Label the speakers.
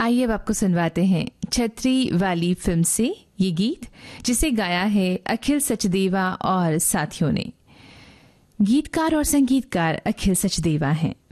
Speaker 1: आइए अब आपको सुनवाते हैं छतरी वाली फिल्म से ये गीत, जिसे गाया है अखिल सचदेवा और साथियों ने। गीतकार और संगीतकार अखिल सचदेवा हैं।